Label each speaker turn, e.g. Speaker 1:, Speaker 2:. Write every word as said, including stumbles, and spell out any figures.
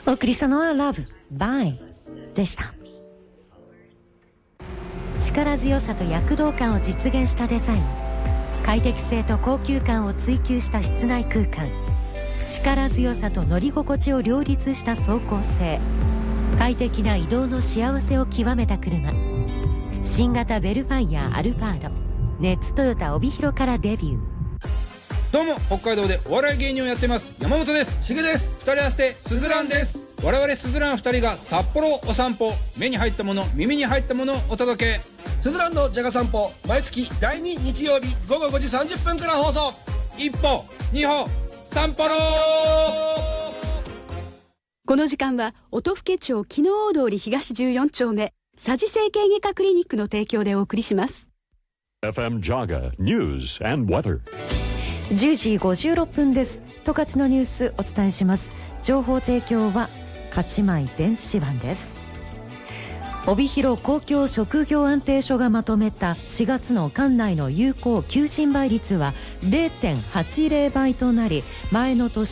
Speaker 1: お送りしたのは Love by でした。力強さと躍動感を実現したデザイン、快適性と高級感を追求した室内空間、力強さと乗り心地を両立した走行性、快適な移動の幸せを極めた車、新型ベルファイアアルファード、ネッツトヨタ帯広からデビュー。
Speaker 2: どうも、北海道でお笑い芸人をやってます山本です。しげです。二人合わせてすずらんです。我々すずらん二人が札幌をお散歩、目に入ったもの耳に入ったものをお届け。
Speaker 3: すずらんのじゃが散歩、毎月だいに日曜日午後ごじさんじゅっぷんから放送。
Speaker 2: 一歩二歩散歩ろー。
Speaker 4: この時間は音更町木の大通り東じゅうよん丁目佐治整形外科クリニックの提供でお送りします。
Speaker 5: エフエム Jaga News and Weather。
Speaker 1: じゅうじごじゅうろっぷんです。十勝のニュースお伝えします。情報提供は勝ち米電子版です。帯広公共職業安定所がまとめたしがつの管内の有効求人倍率は れいてんはちぜろ 倍となり、前の年